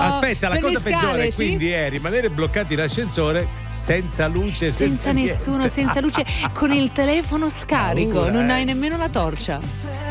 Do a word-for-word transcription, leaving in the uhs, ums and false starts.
Aspetta, la per le cosa scale, peggiore sì? quindi è rimanere bloccati in ascensore senza luce, Senza senza nessuno, niente. senza luce, con il telefono scarico, Paura, non eh. hai nemmeno la torcia.